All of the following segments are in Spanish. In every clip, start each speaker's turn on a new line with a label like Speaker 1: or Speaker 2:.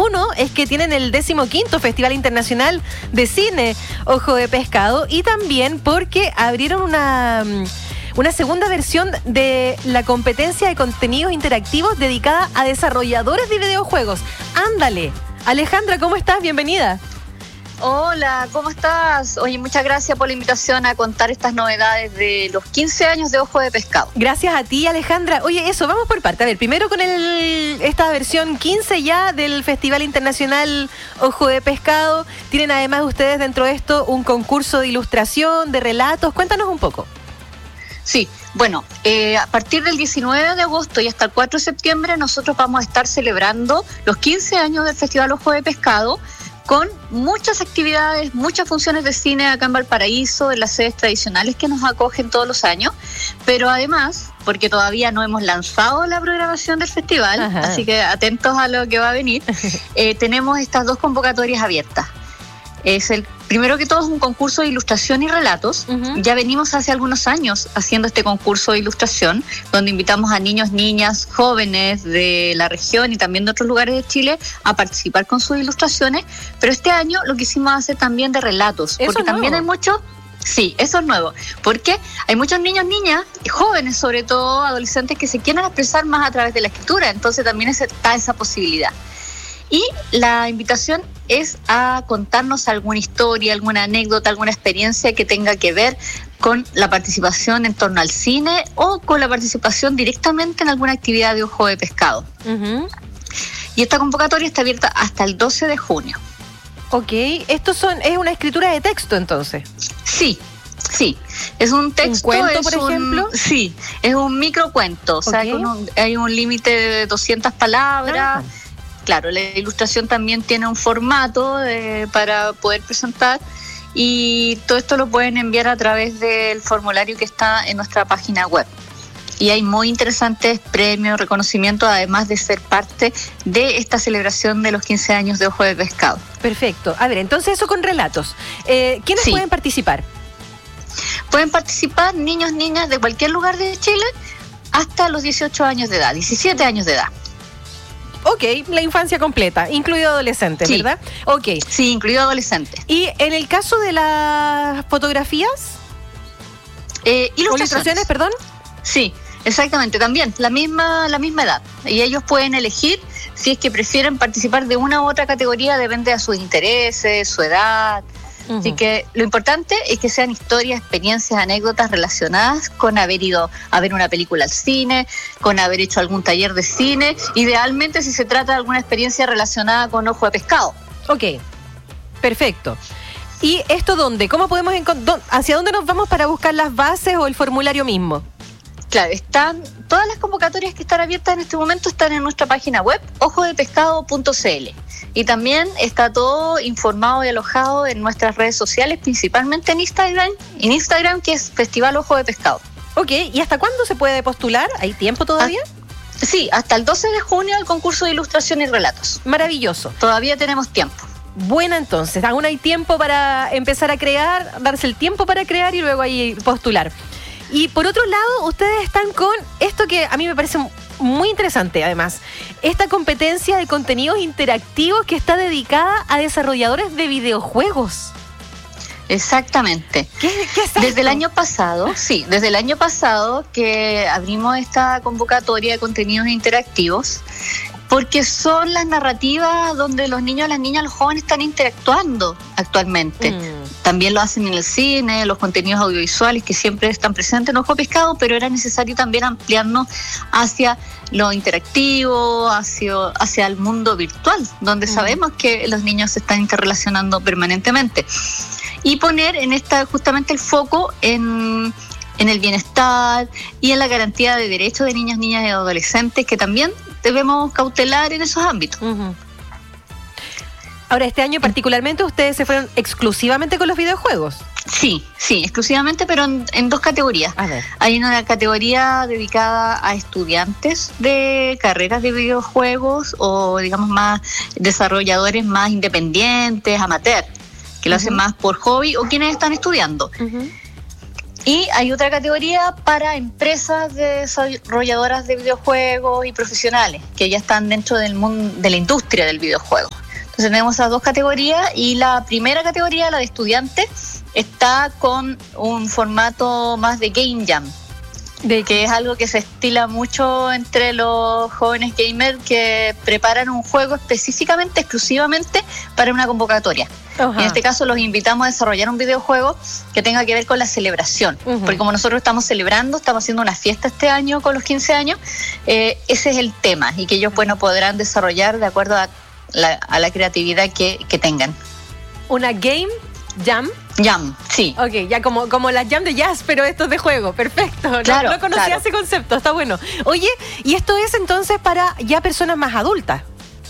Speaker 1: Uno es que tienen el 15º Festival Internacional de Cine Ojo de Pescado, y también porque abrieron una segunda versión de la competencia de contenidos interactivos dedicada a desarrolladores de videojuegos. ¡Ándale! Alejandra, ¿cómo estás? Bienvenida.
Speaker 2: Hola, ¿cómo estás? Oye, muchas gracias por la invitación a contar estas novedades de los 15 años de Ojo de Pescado.
Speaker 1: Gracias a ti, Alejandra. Oye, vamos por parte. A ver, primero con esta versión 15 ya del Festival Internacional Ojo de Pescado. Tienen además ustedes dentro de esto un concurso de ilustración, de relatos. Cuéntanos un poco.
Speaker 2: Sí, bueno, a partir del 19 de agosto y hasta el 4 de septiembre nosotros vamos a estar celebrando los 15 años del Festival Ojo de Pescado, con muchas actividades, muchas funciones de cine acá en Valparaíso, en las sedes tradicionales que nos acogen todos los años, pero además, porque todavía no hemos lanzado la programación del festival, ajá, así que atentos a lo que va a venir, tenemos estas dos convocatorias abiertas. Primero que todo es un concurso de ilustración y relatos. Uh-huh. Ya venimos hace algunos años haciendo este concurso de ilustración, donde invitamos a niños, niñas, jóvenes de la región y también de otros lugares de Chile a participar con sus ilustraciones, pero este año lo quisimos hacer también de relatos, porque también hay muchos. Sí, eso es nuevo, porque hay muchos niños, niñas, jóvenes sobre todo, adolescentes que se quieren expresar más a través de la escritura, entonces también está esa posibilidad. Y la invitación es a contarnos alguna historia, alguna anécdota, alguna experiencia que tenga que ver con la participación en torno al cine o con la participación directamente en alguna actividad de Ojo de Pescado. Uh-huh. Y esta convocatoria está abierta hasta el 12 de junio.
Speaker 1: Ok, ¿es una escritura de texto entonces? Sí. Es un texto. ¿Un cuento, por ejemplo? Sí, es un microcuento, okay. O sea, hay un límite de 200 palabras. Ah. Claro, la ilustración también tiene un formato para poder presentar, y todo esto lo pueden enviar a través del formulario que está en nuestra página web. Y hay muy interesantes premios, reconocimientos, además de ser parte de esta celebración de los 15 años de Ojo de Pescado. Perfecto. A ver, entonces eso con relatos. ¿Quiénes pueden participar? Pueden participar niños, niñas de cualquier lugar de Chile hasta los 18 años de edad, 17 años de edad. Ok, la infancia completa, incluido adolescentes, sí. ¿Verdad? Ok. Sí, incluido adolescentes. ¿Y en el caso de las fotografías? ¿Ilustraciones, perdón? Sí, exactamente, también, la misma edad. Y ellos pueden elegir si es que prefieren participar de una u otra categoría, depende de sus intereses, su edad. Uh-huh. Así que lo importante es que sean historias, experiencias, anécdotas relacionadas con haber ido a ver una película al cine, con haber hecho algún taller de cine, idealmente si se trata de alguna experiencia relacionada con Ojo de Pescado. Ok, perfecto. ¿Y esto dónde? ¿Cómo podemos hacia dónde nos vamos para buscar las bases o el formulario mismo? Claro, todas las convocatorias que están abiertas en este momento están en nuestra página web, ojodepescado.cl. Y también está todo informado y alojado en nuestras redes sociales, principalmente en Instagram, que es Festival Ojo de Pescado. Ok, ¿y hasta cuándo se puede postular? ¿Hay tiempo todavía? Sí, hasta el 12 de junio el concurso de ilustración y relatos. Maravilloso. Todavía tenemos tiempo. Buena, entonces, aún hay tiempo para empezar a crear, darse el tiempo para crear y luego ahí postular. Y por otro lado, ustedes están con esto que a mí me parece muy interesante, además, esta competencia de contenidos interactivos que está dedicada a desarrolladores de videojuegos. Exactamente. ¿Qué es esto? Desde el año pasado que abrimos esta convocatoria de contenidos interactivos, porque son las narrativas donde los niños, las niñas, los jóvenes están interactuando actualmente. También lo hacen en el cine, los contenidos audiovisuales que siempre están presentes en Ojo de Pescado, pero era necesario también ampliarnos hacia lo interactivo, hacia el mundo virtual, donde sabemos que los niños se están interrelacionando permanentemente. Y poner justamente el foco en el bienestar y en la garantía de derechos de niñas, niñas y adolescentes, que también debemos cautelar en esos ámbitos. Uh-huh. Ahora, este año particularmente, ¿ustedes se fueron exclusivamente con los videojuegos? Sí, exclusivamente, pero en dos categorías. A ver. Hay una categoría dedicada a estudiantes de carreras de videojuegos o, digamos, más desarrolladores más independientes, amateur, que lo hacen más por hobby o quienes están estudiando. Uh-huh. Y hay otra categoría para empresas desarrolladoras de videojuegos y profesionales que ya están dentro del mundo de la industria del videojuego. Entonces tenemos esas dos categorías, y la primera categoría, la de estudiantes, está con un formato más de Game Jam, que es algo que se estila mucho entre los jóvenes gamers que preparan un juego específicamente, exclusivamente para una convocatoria. Uh-huh. En este caso los invitamos a desarrollar un videojuego que tenga que ver con la celebración, porque como nosotros estamos celebrando, estamos haciendo una fiesta este año con los 15 años, ese es el tema, y que ellos podrán desarrollar de acuerdo a la creatividad que tengan.
Speaker 3: ¿Una Game Jam?
Speaker 1: Jam, sí.
Speaker 3: Ok, ya como la jam de jazz, pero esto es de juego, perfecto.
Speaker 1: Claro,
Speaker 3: no conocía ese concepto, está bueno. Oye, ¿y esto es entonces para ya personas más adultas?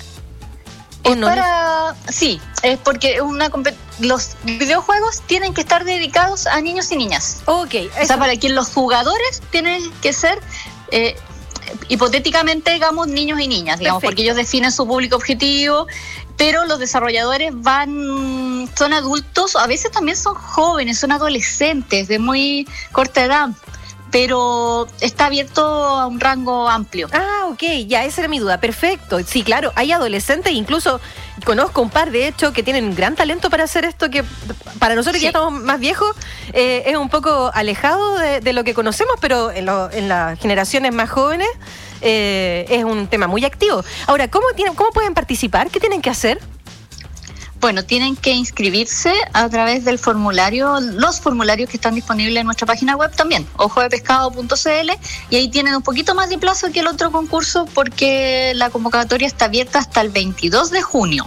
Speaker 1: Sí, es porque los videojuegos tienen que estar dedicados a niños y niñas.
Speaker 3: Ok.
Speaker 1: O sea, para que los jugadores tienen que ser... hipotéticamente, digamos, niños y niñas, digamos, porque ellos definen su público objetivo, pero los desarrolladores son adultos, a veces también son jóvenes, son adolescentes de muy corta edad, pero está abierto a un rango amplio.
Speaker 3: Ah, ok, ya, esa era mi duda, perfecto. Sí, claro, hay adolescentes, incluso conozco un par, de hecho, que tienen gran talento para hacer esto, que para nosotros que ya estamos más viejos, es un poco alejado de lo que conocemos, pero en las generaciones más jóvenes es un tema muy activo. Ahora, ¿cómo pueden participar? ¿Qué tienen que hacer?
Speaker 1: Bueno, tienen que inscribirse a través del formulario, los formularios que están disponibles en nuestra página web también, ojodepescado.cl, y ahí tienen un poquito más de plazo que el otro concurso, porque la convocatoria está abierta hasta el 22 de junio.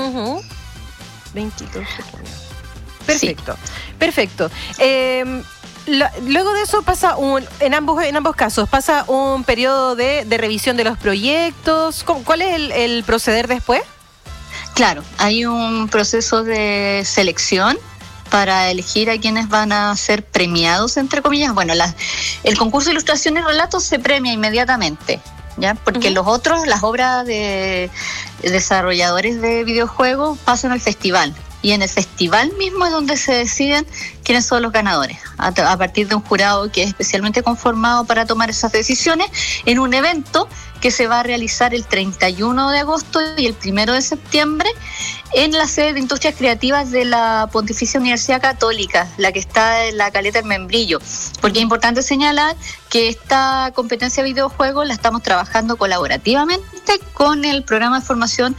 Speaker 3: 22 de junio. Perfecto, sí. Perfecto. Luego de eso pasa en ambos casos, pasa un periodo de revisión de los proyectos. ¿Cuál es el proceder después?
Speaker 1: Claro, hay un proceso de selección para elegir a quienes van a ser premiados, entre comillas. Bueno, el concurso de ilustración y relatos se premia inmediatamente, ¿ya? Porque las obras de desarrolladores de videojuegos pasan al festival. Y en el festival mismo es donde se deciden quiénes son los ganadores, a partir de un jurado que es especialmente conformado para tomar esas decisiones, en un evento que se va a realizar el 31 de agosto y el 1 de septiembre en la sede de Industrias Creativas de la Pontificia Universidad Católica, la que está en la Caleta del Membrillo, porque es importante señalar que esta competencia de videojuegos la estamos trabajando colaborativamente con el programa de formación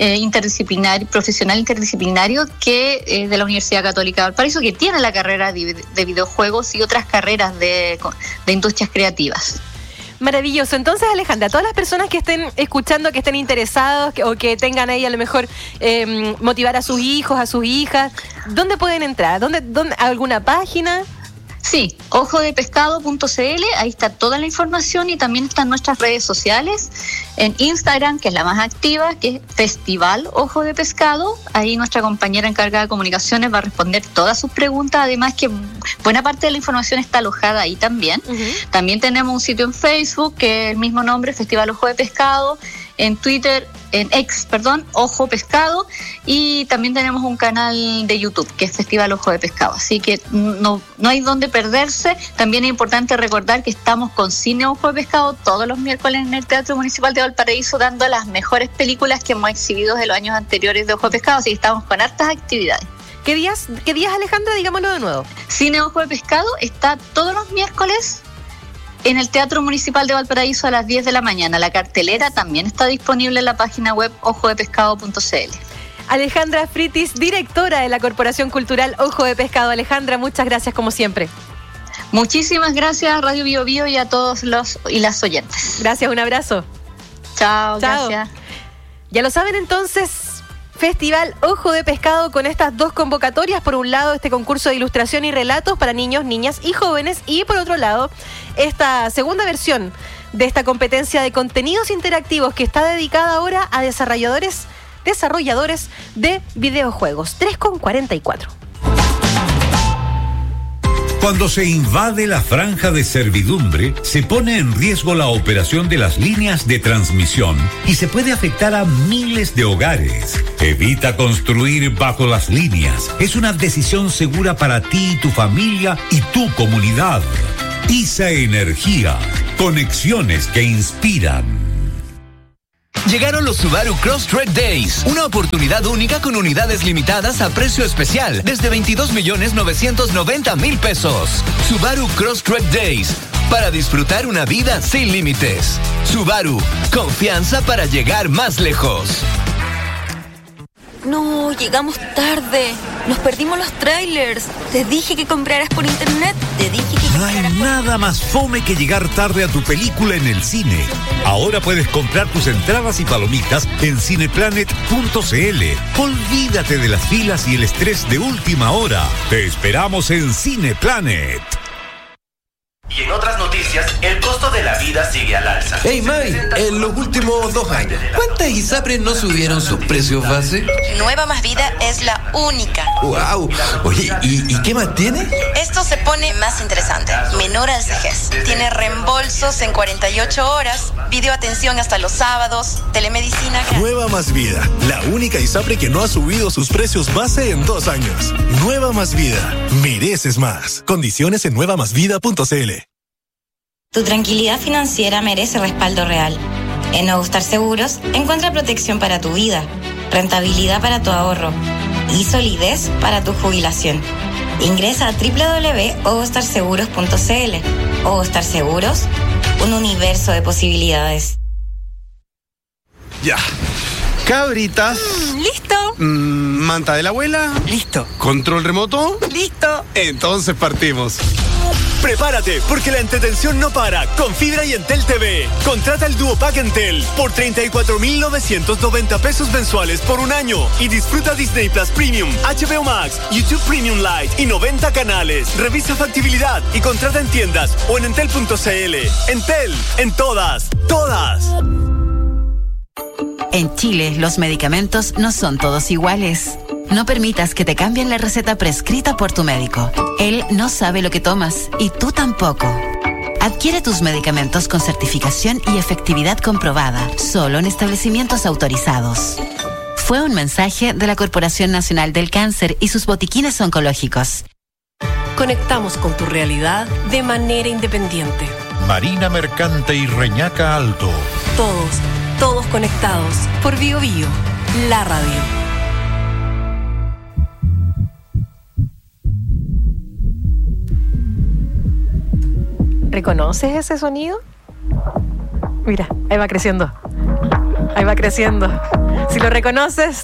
Speaker 1: profesional interdisciplinario que de la Universidad Católica de Valparaíso, que tiene la carrera de videojuegos y otras carreras de industrias creativas.
Speaker 3: Maravilloso. Entonces, Alejandra, todas las personas que estén escuchando, que estén interesados o que tengan ahí a lo mejor motivar a sus hijos, a sus hijas, ¿dónde pueden entrar? ¿Dónde alguna página?
Speaker 1: Sí, ojodepescado.cl, ahí está toda la información, y también están nuestras redes sociales, en Instagram, que es la más activa, que es Festival Ojo de Pescado. Ahí nuestra compañera encargada de comunicaciones va a responder todas sus preguntas, además que buena parte de la información está alojada ahí también. También tenemos un sitio en Facebook, que es el mismo nombre, Festival Ojo de Pescado, en Twitter, en X, Ojo Pescado, y también tenemos un canal de YouTube que es Festival Ojo de Pescado, así que no hay donde perderse. También es importante recordar que estamos con Cine Ojo de Pescado todos los miércoles en el Teatro Municipal de Valparaíso, dando las mejores películas que hemos exhibido de los años anteriores de Ojo de Pescado, así que estamos con hartas actividades.
Speaker 3: ¿Qué días, Alejandra? Digámoslo de nuevo.
Speaker 1: Cine Ojo de Pescado está todos los miércoles en el Teatro Municipal de Valparaíso a las 10 de la mañana. La cartelera también está disponible en la página web ojodepescado.cl.
Speaker 3: Alejandra Fritis, directora de la Corporación Cultural Ojo de Pescado. Alejandra, muchas gracias como siempre.
Speaker 1: Muchísimas gracias a Radio Bio Bio y a todos los y las oyentes.
Speaker 3: Gracias, un abrazo.
Speaker 1: Chao. Gracias.
Speaker 3: Ya lo saben entonces, Festival Ojo de Pescado con estas dos convocatorias. Por un lado, este concurso de ilustración y relatos para niños, niñas y jóvenes. Y por otro lado, esta segunda versión de esta competencia de contenidos interactivos que está dedicada ahora a desarrolladores de videojuegos. 3:44.
Speaker 4: Cuando se invade la franja de servidumbre, se pone en riesgo la operación de las líneas de transmisión y se puede afectar a miles de hogares. Evita construir bajo las líneas. Es una decisión segura para ti y tu familia y tu comunidad. ISA Energía. Conexiones que inspiran.
Speaker 5: Llegaron los Subaru Crosstrek Days, una oportunidad única con unidades limitadas a precio especial desde 22.990.000 pesos. Subaru Crosstrek Days, para disfrutar una vida sin límites. Subaru, confianza para llegar más lejos.
Speaker 6: No, llegamos tarde. Nos perdimos los trailers. Te dije que compraras por internet. Te dije que
Speaker 4: No hay nada más fome que llegar tarde a tu película en el cine. Ahora puedes comprar tus entradas y palomitas en cineplanet.cl. Olvídate de las filas y el estrés de última hora. Te esperamos en Cineplanet.
Speaker 7: Y en otras noticias, el costo de la vida sigue al alza.
Speaker 8: Hey May, en los últimos 2 años, ¿cuántas ISAPRES no subieron sus precios base?
Speaker 9: Nueva Más Vida es la única.
Speaker 8: ¡Wow! Oye, ¿y qué más tiene?
Speaker 9: Esto se pone más interesante. Menor al CEGES. Tiene reembolsos en 48 horas, videoatención hasta los sábados, telemedicina.
Speaker 10: Nueva Más Vida, la única ISAPRE que no ha subido sus precios base en 2 años. Nueva Más Vida, mereces más. Condiciones en nuevamasvida.cl.
Speaker 11: Tu tranquilidad financiera merece respaldo real. En Ogostar Seguros encuentra protección para tu vida, rentabilidad para tu ahorro y solidez para tu jubilación. Ingresa a www.ogostarseguros.cl. Ogostar Seguros, un universo de posibilidades.
Speaker 10: Ya. Cabritas.
Speaker 6: ¿Listo?
Speaker 10: Manta de la abuela.
Speaker 6: Listo.
Speaker 10: Control remoto.
Speaker 6: Listo.
Speaker 10: Entonces partimos.
Speaker 12: Prepárate, porque la entretención no para con Fibra y Entel TV. Contrata el Duo Pack Entel por 34.990 pesos mensuales por 1 año y disfruta Disney Plus Premium, HBO Max, YouTube Premium Lite y 90 canales. Revisa factibilidad y contrata en tiendas o en entel.cl. Entel, en todas.
Speaker 13: En Chile, los medicamentos no son todos iguales. No permitas que te cambien la receta prescrita por tu médico. Él no sabe lo que tomas y tú tampoco. Adquiere tus medicamentos con certificación y efectividad comprobada, solo en establecimientos autorizados. Fue un mensaje de la Corporación Nacional del Cáncer y sus botiquines oncológicos.
Speaker 14: Conectamos con tu realidad de manera independiente.
Speaker 15: Marina Mercante y Reñaca Alto.
Speaker 14: Todos conectados por Bio Bio, la radio.
Speaker 3: ¿Reconoces ese sonido? Mira, ahí va creciendo. Si lo reconoces,